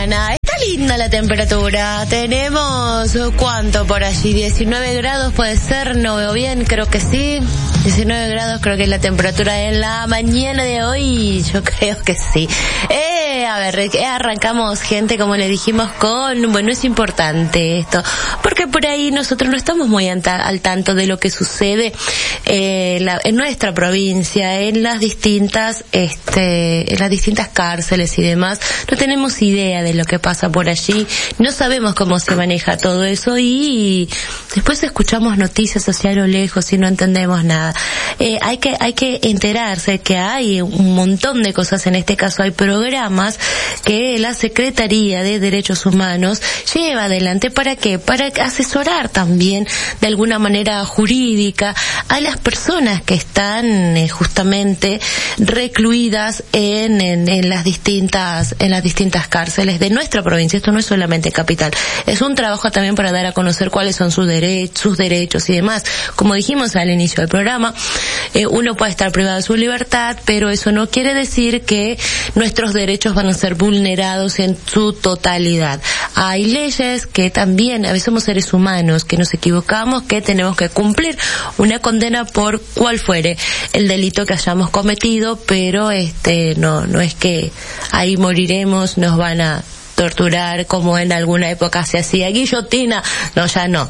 mañana. Está linda la temperatura. Tenemos, ¿cuánto por allí? 19 grados puede ser, no veo bien, creo que sí. 19 grados creo que es la temperatura en la mañana de hoy, yo creo que sí. A ver, arrancamos, gente, como le dijimos, bueno, es importante esto, porque por ahí nosotros no estamos muy al tanto de lo que sucede en nuestra provincia, en las distintas cárceles y demás. No tenemos idea de lo que pasa por allí, no sabemos cómo se maneja todo eso y después escuchamos noticias hacia lo lejos y no entendemos nada. Hay que enterarse que hay un montón de cosas. En este caso hay programas que la Secretaría de Derechos Humanos lleva adelante. ¿Para qué? Para asesorar también de alguna manera jurídica a las personas que están justamente recluidas en las distintas cárceles de nuestra provincia. Esto no es solamente capital, es un trabajo también para dar a conocer cuáles son sus derechos y demás. Como dijimos al inicio del programa, uno puede estar privado de su libertad, pero eso no quiere decir que nuestros derechos van a ser vulnerados en su totalidad. Hay leyes que también, a veces somos seres humanos, que nos equivocamos, que tenemos que cumplir una condena por cual fuere el delito que hayamos cometido, pero no es que ahí moriremos, nos van a torturar como en alguna época se hacía, guillotina, no, ya no,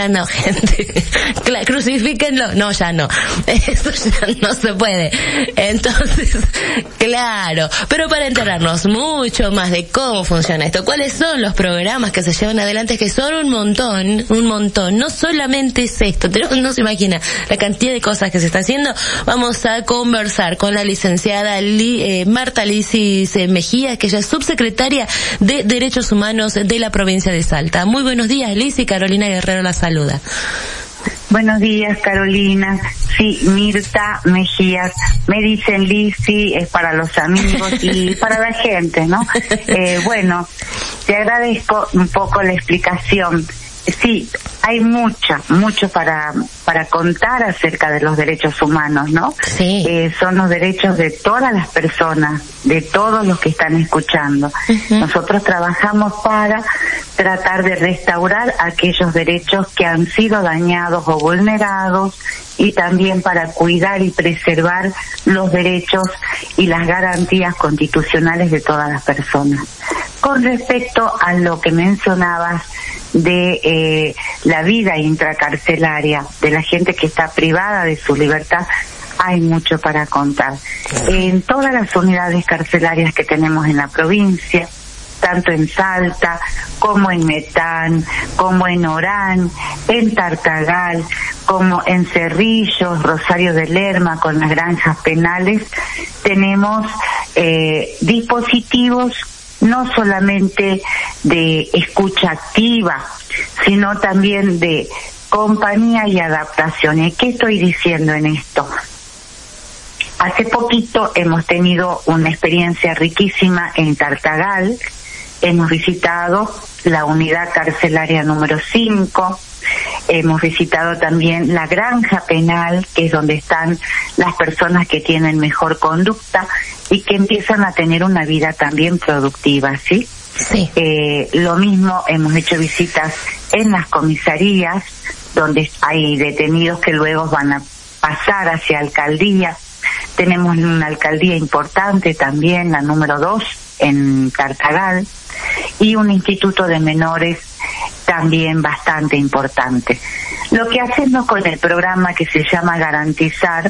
gente, crucifíquenlo, no, ya no, eso ya no se puede. Entonces, claro, pero para enterarnos mucho más de cómo funciona esto, cuáles son los programas que se llevan adelante, que son un montón, no solamente es esto, no se imagina la cantidad de cosas que se está haciendo. Vamos a conversar con la licenciada Marta Lisis Mejía, que ella es subsecretaria de Derechos Humanos de la provincia de Salta. Muy buenos días, Liz, y Carolina Guerrero la saluda. Buenos días, Carolina. Sí, Mirta Mejías. Me dicen Liz, sí, es para los amigos y para la gente, ¿no? Bueno, te agradezco un poco la explicación. Sí, hay mucho para contar acerca de los derechos humanos, ¿no? Sí. Son los derechos de todas las personas, de todos los que están escuchando. Uh-huh. Nosotros trabajamos para tratar de restaurar aquellos derechos que han sido dañados o vulnerados y también para cuidar y preservar los derechos y las garantías constitucionales de todas las personas. Con respecto a lo que mencionabas de la vida intracarcelaria, de la gente que está privada de su libertad, hay mucho para contar. En todas las unidades carcelarias que tenemos en la provincia, tanto en Salta, como en Metán, como en Orán, en Tartagal, como en Cerrillos, Rosario de Lerma, con las granjas penales, tenemos dispositivos no solamente de escucha activa, sino también de compañía y adaptación. ¿Y qué estoy diciendo en esto? Hace poquito hemos tenido una experiencia riquísima en Tartagal. Hemos visitado la unidad carcelaria número 5, hemos visitado también la granja penal, que es donde están las personas que tienen mejor conducta y que empiezan a tener una vida también productiva, ¿sí? Sí. Lo mismo, hemos hecho visitas en las comisarías, donde hay detenidos que luego van a pasar hacia alcaldía. Tenemos una alcaldía importante también, la número 2, en Tartagal, y un instituto de menores también bastante importante. Lo que hacemos con el programa que se llama Garantizar,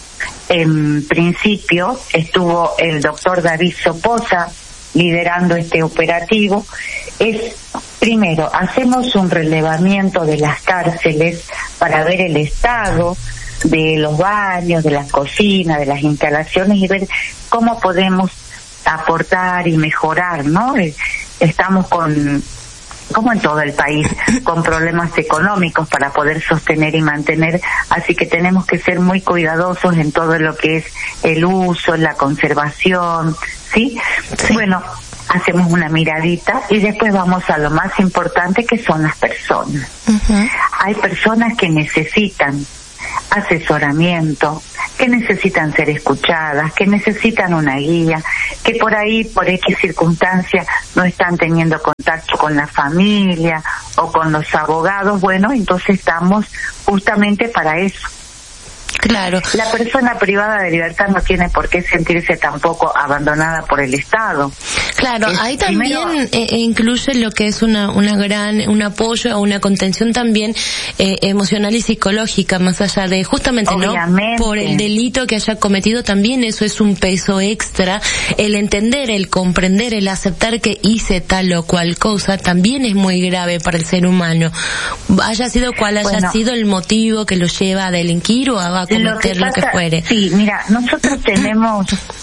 en principio estuvo el doctor David Soposa liderando este operativo, es primero hacemos un relevamiento de las cárceles para ver el estado de los baños, de las cocinas, de las instalaciones y ver cómo podemos aportar y mejorar, ¿no? Estamos como en todo el país, con problemas económicos para poder sostener y mantener, así que tenemos que ser muy cuidadosos en todo lo que es el uso, la conservación, ¿sí? Sí. Bueno, hacemos una miradita y después vamos a lo más importante, que son las personas. Uh-huh. Hay personas que necesitan asesoramiento, que necesitan ser escuchadas, que necesitan una guía, que por ahí, por X circunstancia, no están teniendo contacto con la familia o con los abogados. Bueno, entonces estamos justamente para eso. Claro. La persona privada de libertad no tiene por qué sentirse tampoco abandonada por el Estado. Claro, ahí también incluye lo que es un apoyo o una contención también emocional y psicológica, más allá de justamente, obviamente, ¿no? Por el delito que haya cometido, también eso es un peso extra. El entender, el comprender, el aceptar que hice tal o cual cosa también es muy grave para el ser humano. Haya sido cual haya sido el motivo que lo lleva a delinquir o a cometer lo que fuere. Sí, mira, nosotros tenemos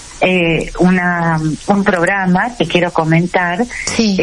un programa que quiero comentar. Sí.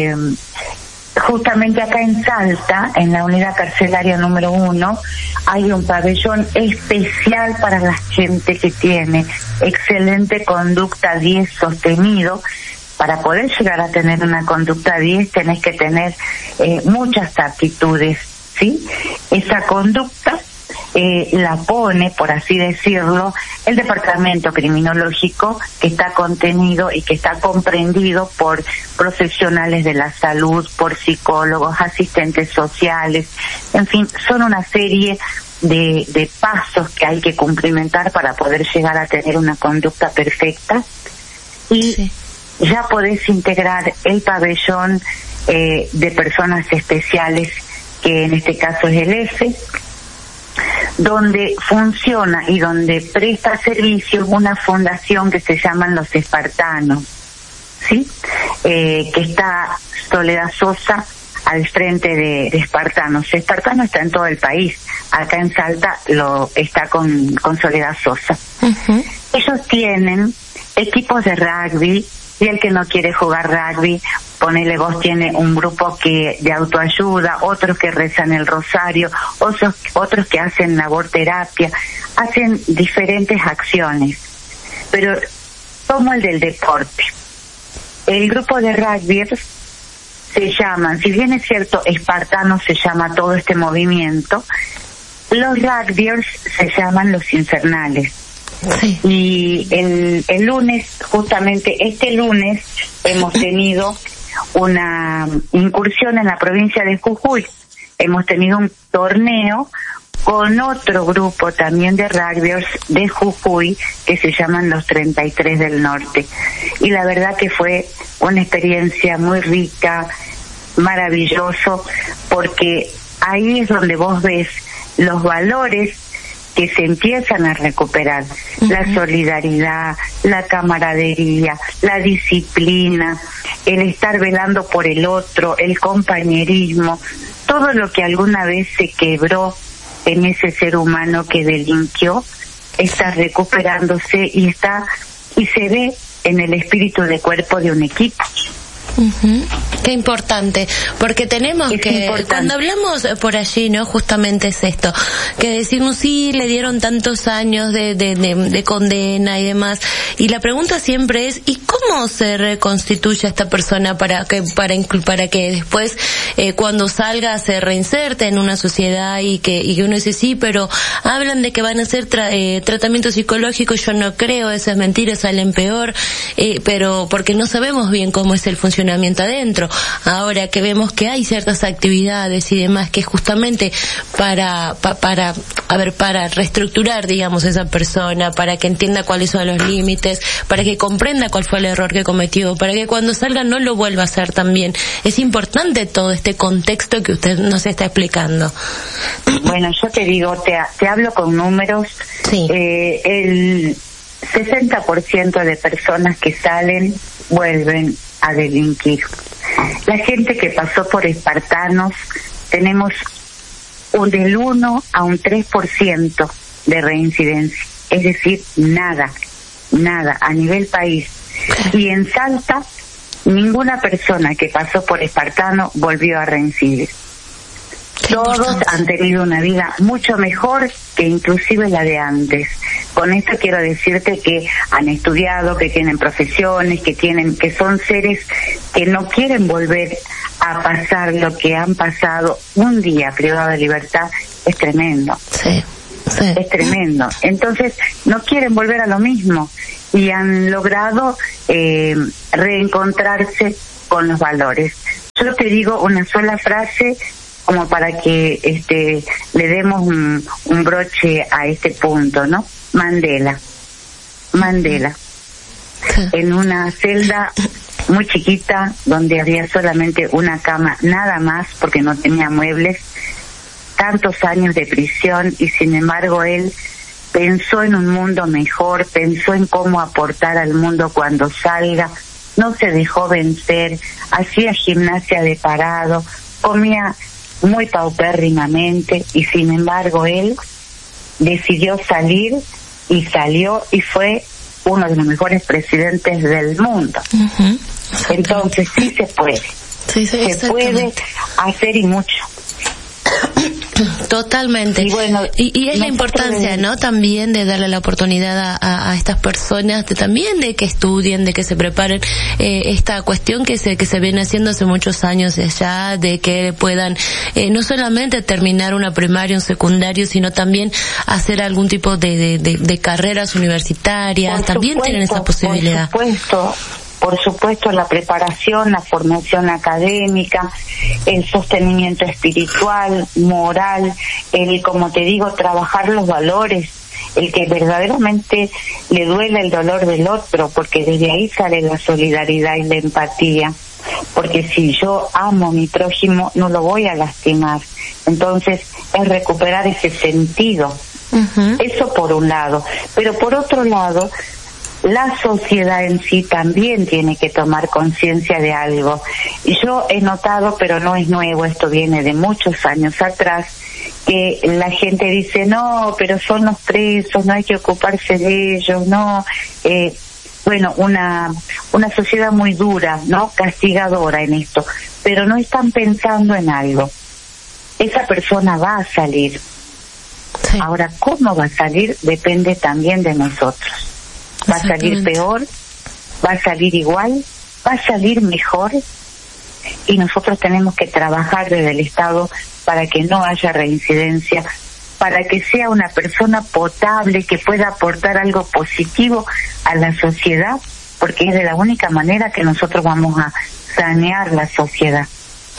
Justamente acá en Salta, en la unidad carcelaria número 1, hay un pabellón especial para la gente que tiene excelente conducta 10 sostenido. Para poder llegar a tener una conducta 10 tenés que tener muchas actitudes, ¿sí? Esa conducta la pone, por así decirlo, el departamento criminológico, que está contenido y que está comprendido por profesionales de la salud, por psicólogos, asistentes sociales, en fin, son una serie de pasos que hay que cumplimentar para poder llegar a tener una conducta perfecta. Y ya podés integrar el pabellón de personas especiales, que en este caso es el F, donde funciona y donde presta servicio una fundación que se llaman los Espartanos, ¿sí? Que está Soledad Sosa al frente de Espartanos. Espartano está en todo el país, acá en Salta lo está con Soledad Sosa. Uh-huh. Ellos tienen equipos de rugby, y el que no quiere jugar rugby, ponele vos, tiene un grupo de autoayuda, otros que rezan el rosario, otros que hacen laborterapia, hacen diferentes acciones. Pero tomo el del deporte. El grupo de rugbyers se llaman, si bien es cierto, Espartanos se llama todo este movimiento, los rugbyers se llaman los infernales. Sí. Y el lunes, justamente este lunes, hemos tenido una incursión en la provincia de Jujuy. Hemos tenido un torneo con otro grupo también de rugbyers de Jujuy que se llaman los 33 del Norte. Y la verdad que fue una experiencia muy rica, maravilloso, porque ahí es donde vos ves los valores que se empiezan a recuperar. Uh-huh. La solidaridad, la camaradería, la disciplina, el estar velando por el otro, el compañerismo, todo lo que alguna vez se quebró en ese ser humano que delinquió, está recuperándose y se ve en el espíritu de cuerpo de un equipo. Uh-huh. Qué importante, porque tenemos cuando hablamos por allí, ¿no? Justamente es esto, que decimos, sí, le dieron tantos años de condena y demás, y la pregunta siempre es, ¿y cómo se reconstituye a esta persona para que después, cuando salga, se reinserte en una sociedad y que uno dice, sí, pero hablan de que van a hacer tratamiento psicológico? Yo no creo, esas mentiras salen peor, pero porque no sabemos bien cómo es el funcionamiento adentro. Ahora que vemos que hay ciertas actividades y demás que es justamente para reestructurar, digamos, esa persona, para que entienda cuáles son los límites, para que comprenda cuál fue el error que cometió, para que cuando salga no lo vuelva a hacer también. Es importante todo este contexto que usted nos está explicando. Bueno, yo te digo, te hablo con números. Sí. El 60% de personas que salen vuelven a delinquir. La gente que pasó por Espartanos, tenemos del 1 a un 3% de reincidencia, es decir, nada a nivel país. Y en Salta, ninguna persona que pasó por Espartano volvió a reincidir. Todos han tenido una vida mucho mejor que inclusive la de antes. Con esto quiero decirte que han estudiado, que tienen profesiones, que son seres que no quieren volver a pasar lo que han pasado. Un día privado de libertad es tremendo. Sí. Sí. Es tremendo. Entonces, no quieren volver a lo mismo y han logrado reencontrarse con los valores. Yo te digo una sola frase como para que le demos un broche a este punto, ¿no? Mandela. En una celda muy chiquita donde había solamente una cama, nada más, porque no tenía muebles, tantos años de prisión, y sin embargo él pensó en un mundo mejor, pensó en cómo aportar al mundo cuando salga, no se dejó vencer, hacía gimnasia de parado, comía muy paupérrimamente, y sin embargo él decidió salir, y salió, y fue uno de los mejores presidentes del mundo. Uh-huh. Entonces sí se puede. Sí, se puede hacer, y mucho. Totalmente. Y bueno, y es la importancia, ¿no? También de darle la oportunidad a estas personas, también de que estudien, de que se preparen, esta cuestión que se viene haciendo hace muchos años ya, de que puedan no solamente terminar una primaria, un secundario, sino también hacer algún tipo de carreras universitarias. También tienen esa posibilidad. Por supuesto, la preparación, la formación académica, el sostenimiento espiritual, moral, como te digo, trabajar los valores, el que verdaderamente le duele el dolor del otro, porque desde ahí sale la solidaridad y la empatía. Porque si yo amo a mi prójimo, no lo voy a lastimar. Entonces, es recuperar ese sentido. Uh-huh. Eso por un lado. Pero por otro lado, la sociedad en sí también tiene que tomar conciencia de algo. Y yo he notado, pero no es nuevo, esto viene de muchos años atrás, que la gente dice, no, pero son los presos, no hay que ocuparse de ellos, no. Bueno, una sociedad muy dura, ¿no? Castigadora en esto, pero no están pensando en algo. Esa persona va a salir. Sí. Ahora, ¿cómo va a salir? Depende también de nosotros. ¿Va a salir peor? ¿Va a salir igual? ¿Va a salir mejor? Y nosotros tenemos que trabajar desde el Estado para que no haya reincidencia, para que sea una persona potable, que pueda aportar algo positivo a la sociedad, porque es de la única manera que nosotros vamos a sanear la sociedad.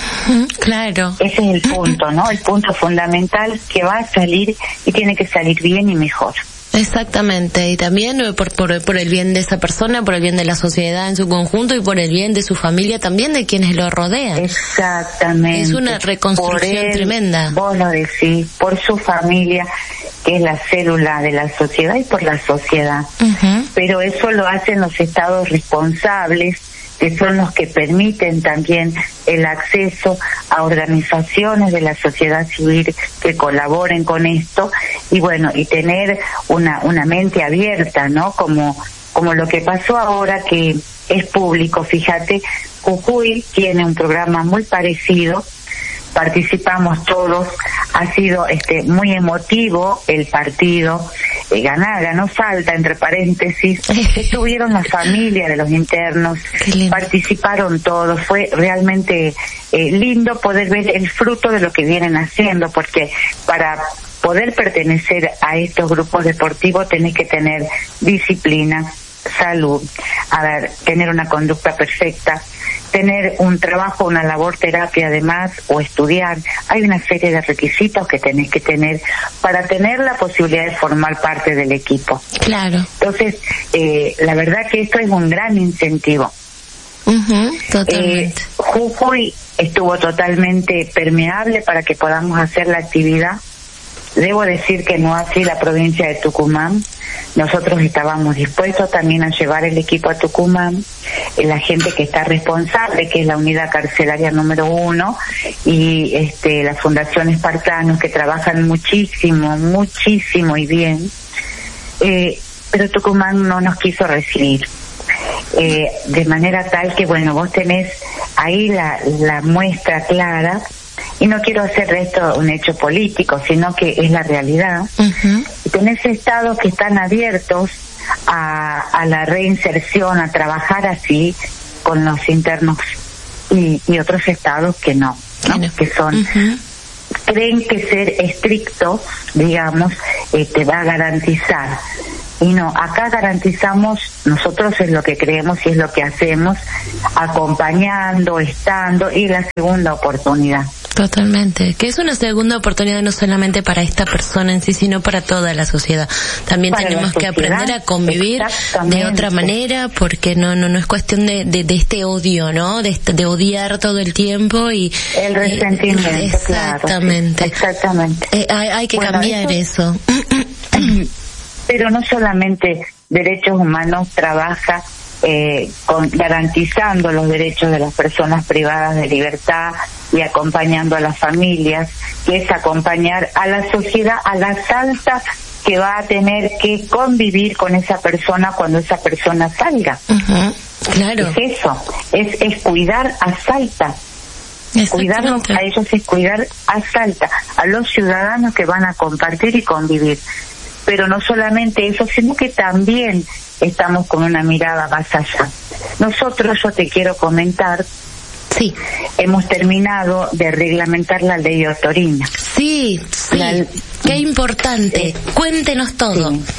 Claro. Ese es el punto, ¿no? El punto fundamental, que va a salir y tiene que salir bien y mejor. Exactamente, y también por el bien de esa persona, por el bien de la sociedad en su conjunto y por el bien de su familia, también de quienes lo rodean. Exactamente. Es una reconstrucción tremenda. Vos lo decís, por su familia, que es la célula de la sociedad, y por la sociedad. Uh-huh. Pero eso lo hacen los estados responsables, que son los que permiten también el acceso a organizaciones de la sociedad civil que colaboren con esto, y bueno, y tener una mente abierta, ¿no? Como lo que pasó ahora, que es público. Fíjate, Jujuy tiene un programa muy parecido, participamos todos, ha sido muy emotivo el partido, ganó Salta, entre paréntesis, estuvieron las familias de los internos, participaron todos, fue realmente lindo poder ver el fruto de lo que vienen haciendo, porque para poder pertenecer a estos grupos deportivos tenés que tener disciplina, salud, tener una conducta perfecta, tener un trabajo, una labor terapia además, o estudiar. Hay una serie de requisitos que tenés que tener para tener la posibilidad de formar parte del equipo. Claro. Entonces, la verdad que esto es un gran incentivo. Uh-huh, totalmente. Jujuy estuvo totalmente permeable para que podamos hacer la actividad. Debo decir que no así la provincia de Tucumán. Nosotros estábamos dispuestos también a llevar el equipo a Tucumán, la gente que está responsable, que es la unidad carcelaria número 1, y la Fundación Espartanos, que trabajan muchísimo y bien, pero Tucumán no nos quiso recibir. De manera tal que, bueno, vos tenés ahí la muestra clara. Y no quiero hacer de esto un hecho político, sino que es la realidad. Uh-huh. Y tenés estados que están abiertos a la reinserción, a trabajar así con los internos, y otros estados que no. Que son creen que ser estricto, digamos, te va a garantizar. Y no, acá garantizamos, nosotros es lo que creemos y es lo que hacemos, acompañando, estando, y la segunda oportunidad. Totalmente, que es una segunda oportunidad no solamente para esta persona en sí, sino para toda la sociedad. También para tenemos que aprender a convivir de otra manera, porque no es cuestión de este odio, ¿no? De odiar todo el tiempo y el resentimiento. Exactamente. Claro, exactamente. Hay que cambiar eso. Pero no solamente Derechos Humanos trabaja garantizando los derechos de las personas privadas de libertad y acompañando a las familias, que es acompañar a la sociedad a la salta que va a tener que convivir con esa persona cuando esa persona salga. Claro. Es eso, es cuidar a Salta. Cuidarlos a ellos es cuidar a Salta, a los ciudadanos que van a compartir y convivir. Pero no solamente eso, sino que también estamos con una mirada más allá. Nosotros, yo te quiero comentar, sí, hemos terminado de reglamentar la ley Otorina. Sí, qué importante. Cuéntenos todo. Sí.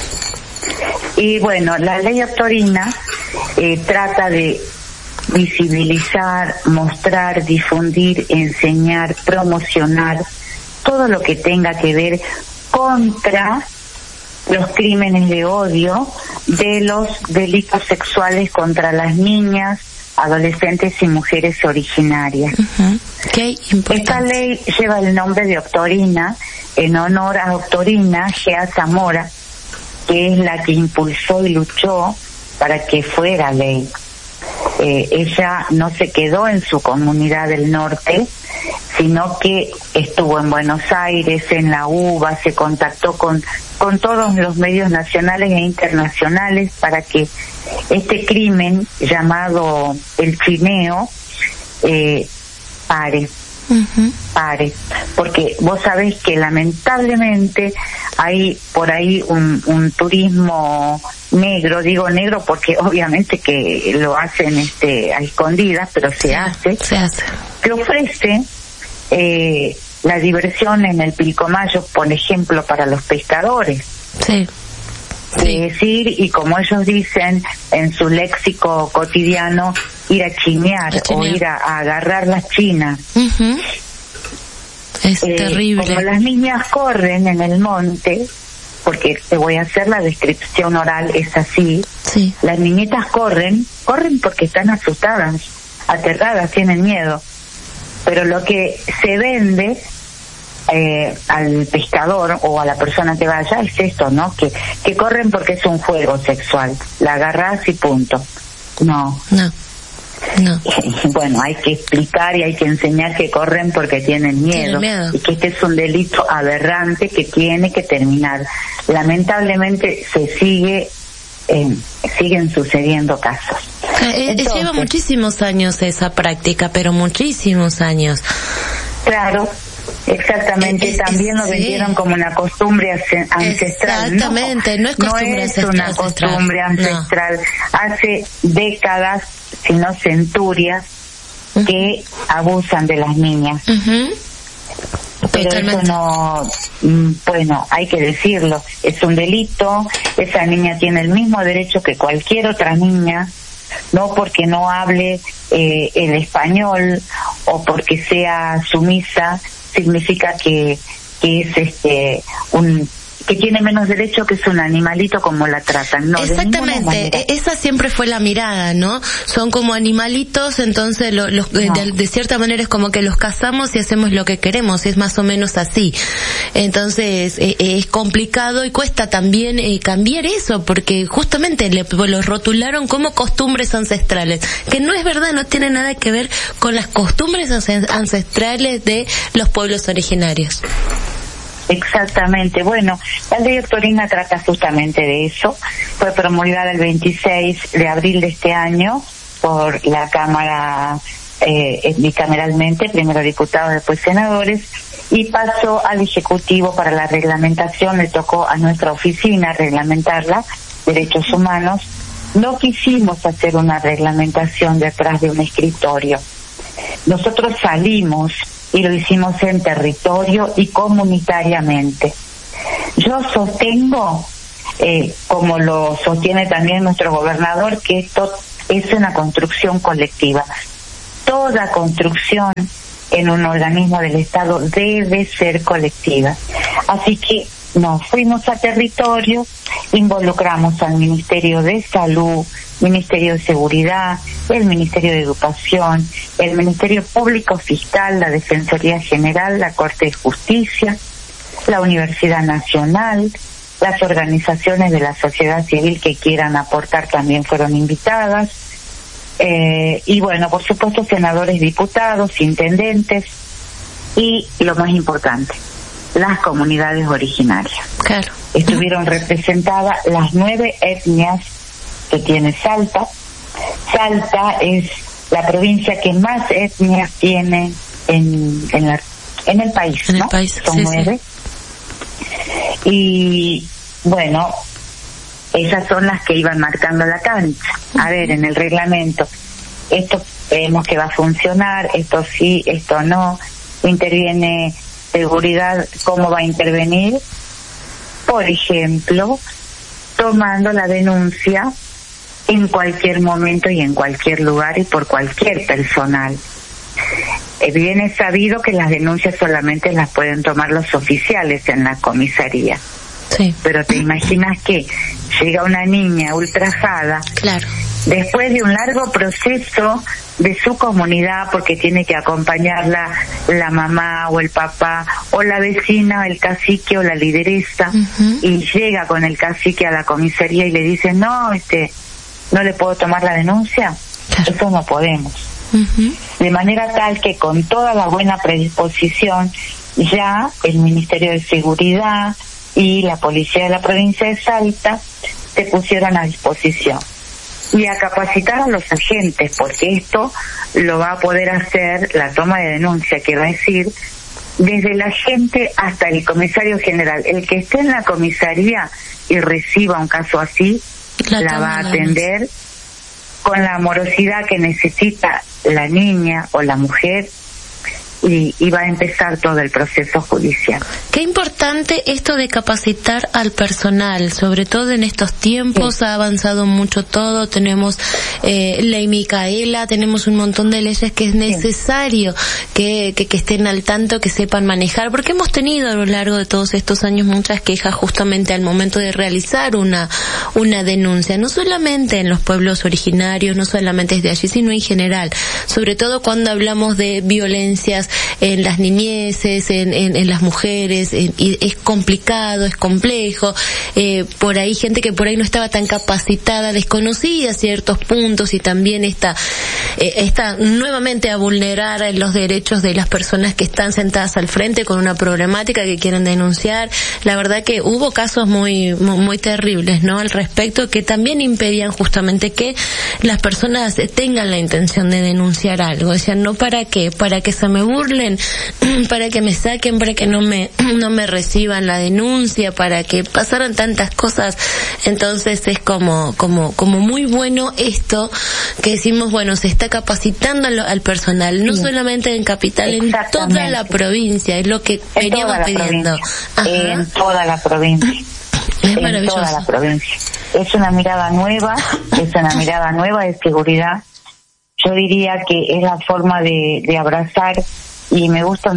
Y bueno, la ley Otorina trata de visibilizar, mostrar, difundir, enseñar, promocionar todo lo que tenga que ver contra los crímenes de odio, de los delitos sexuales contra las niñas, adolescentes y mujeres originarias. Qué importante. Esta ley lleva el nombre de Otorina en honor a Octorina Gea Zamora, que es la que impulsó y luchó para que fuera ley. Ella no se quedó en su comunidad del norte, sino que estuvo en Buenos Aires, en la UBA, se contactó con todos los medios nacionales e internacionales para que este crimen llamado el chineo pare, porque vos sabés que lamentablemente hay por ahí un turismo negro, digo negro porque obviamente que lo hacen a escondidas, pero se hace, que ofrece la diversión en el Pilcomayo, por ejemplo, para los pescadores. Sí. Decir, y como ellos dicen en su léxico cotidiano, ir a chinear o ir a agarrar las chinas. Es terrible. Como las niñas corren en el monte, porque te voy a hacer la descripción oral, es así. Sí. Las niñitas corren porque están asustadas, aterradas, tienen miedo. Pero lo que se vende al pescador o a la persona que vaya es esto, ¿no? Que corren porque es un juego sexual. La agarrás y punto. No. Bueno, hay que explicar y hay que enseñar que corren porque tienen miedo. Y que este es un delito aberrante que tiene que terminar. Lamentablemente siguen sucediendo casos. Entonces, lleva muchísimos años esa práctica, pero muchísimos años. Claro, exactamente. También lo vendieron como una costumbre ancestral. Exactamente, no es costumbre ancestral. No es una costumbre ancestral. Hace décadas, si no centurias, que abusan de las niñas. Pero eso no, bueno, hay que decirlo, es un delito. Esa niña tiene el mismo derecho que cualquier otra niña, no porque no hable el español o porque sea sumisa significa que es que tiene menos derecho, que es un animalito como la tratan. No, exactamente, esa siempre fue la mirada, ¿no? Son como animalitos, entonces de cierta manera es como que los cazamos y hacemos lo que queremos, es más o menos así. Entonces es complicado y cuesta también cambiar eso, porque justamente los rotularon como costumbres ancestrales, que no es verdad, no tiene nada que ver con las costumbres ancestrales de los pueblos originarios. Exactamente. Bueno, la ley Otorina trata justamente de eso. Fue promulgada el 26 de abril de este año por la Cámara bicameralmente, primero diputados, después senadores, y pasó al Ejecutivo para la reglamentación. Le tocó a nuestra oficina reglamentarla, Derechos Humanos. No quisimos hacer una reglamentación detrás de un escritorio. Nosotros salimos y lo hicimos en territorio y comunitariamente. Yo sostengo, como lo sostiene también nuestro gobernador, que esto es una construcción colectiva. Toda construcción en un organismo del Estado debe ser colectiva. Así que nos fuimos a territorio, involucramos al Ministerio de Salud, Ministerio de Seguridad, el Ministerio de Educación, el Ministerio Público Fiscal, la Defensoría General, la Corte de Justicia, la Universidad Nacional, las organizaciones de la sociedad civil que quieran aportar también fueron invitadas, y bueno, por supuesto, senadores, diputados, intendentes y, lo más importante, las comunidades originarias. Claro. Estuvieron representadas las 9 etnias que tiene Salta. Salta es la provincia que más etnias tiene en el país, en ¿no? El país. Son 9. Sí. Y bueno, esas son las que iban marcando la cancha. A ver, en el reglamento, esto creemos que va a funcionar, esto sí, esto no. Interviene seguridad, ¿cómo va a intervenir? Por ejemplo, tomando la denuncia en cualquier momento y en cualquier lugar y por cualquier personal. Bien es sabido que las denuncias solamente las pueden tomar los oficiales en la comisaría. Sí. Pero te imaginas que llega una niña ultrajada, claro, después de un largo proceso de su comunidad, porque tiene que acompañarla la mamá o el papá o la vecina, el cacique o la lideresa, y llega con el cacique a la comisaría y le dice, no, no le puedo tomar la denuncia. Claro. Eso no podemos. De manera tal que con toda la buena predisposición, ya el Ministerio de Seguridad y la Policía de la provincia de Salta se pusieron a disposición. Y a capacitar a los agentes, porque esto lo va a poder hacer la toma de denuncia, que va a decir, desde el agente hasta el comisario general. El que esté en la comisaría y reciba un caso así, la va a atender con la amorosidad que necesita la niña o la mujer, y va a empezar todo el proceso judicial. Qué importante esto de capacitar al personal, sobre todo en estos tiempos. Sí. Ha avanzado mucho todo, tenemos ley Micaela, tenemos un montón de leyes que es necesario que estén al tanto, que sepan manejar, porque hemos tenido a lo largo de todos estos años muchas quejas justamente al momento de realizar una denuncia, no solamente en los pueblos originarios, no solamente desde allí, sino en general, sobre todo cuando hablamos de violencias en las niñeces, en las mujeres, y es complicado, es complejo, por ahí gente que por ahí no estaba tan capacitada, desconocía ciertos puntos, y también está nuevamente a vulnerar los derechos de las personas que están sentadas al frente con una problemática que quieren denunciar. La verdad que hubo casos muy terribles, ¿no?, al respecto, que también impedían justamente que las personas tengan la intención de denunciar algo. Decían, no, ¿para qué? Para que se me burlen, para que me saquen, para que no me reciban la denuncia, para que pasaran tantas cosas. Entonces es como muy bueno esto que decimos, bueno, se está capacitando al personal, no solamente en Capital, en toda la provincia, es lo que veníamos pidiendo. En toda la provincia. Es maravilloso. En toda la provincia. Es una mirada nueva de seguridad. Yo diría que es la forma de abrazar, y me gusta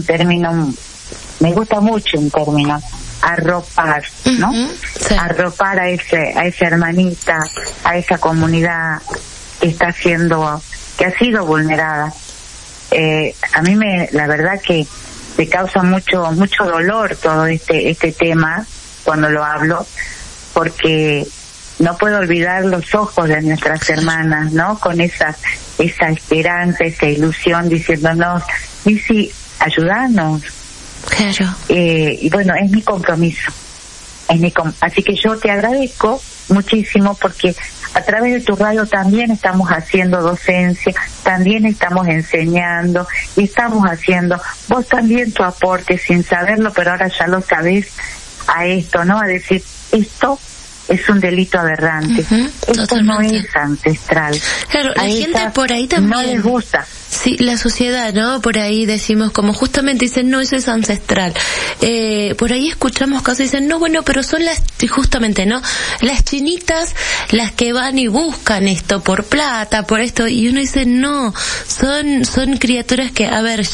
mucho un término, arropar, ¿no? Sí. Arropar a esa hermanita, a esa comunidad que que ha sido vulnerada. A mí la verdad que me causa mucho dolor todo este tema cuando lo hablo, porque no puedo olvidar los ojos de nuestras hermanas, ¿no? Con esa esperanza, esa ilusión, diciéndonos, Lizzy, ayúdanos. Claro. Y bueno, es mi compromiso. Así que yo te agradezco muchísimo, porque a través de tu radio también estamos haciendo docencia, también estamos enseñando, y estamos haciendo vos también tu aporte sin saberlo, pero ahora ya lo sabés, a esto, ¿no? A decir, esto es un delito aberrante. Esto totalmente. no es ancestral. Claro, la gente por ahí también no les gusta. Sí, la sociedad, ¿no? Por ahí decimos, como justamente dicen, no, eso es ancestral. Por ahí escuchamos casos y dicen, no, bueno, pero son justamente, ¿no? Las chinitas las que van y buscan esto por plata, por esto, y uno dice, no, son criaturas que, a ver,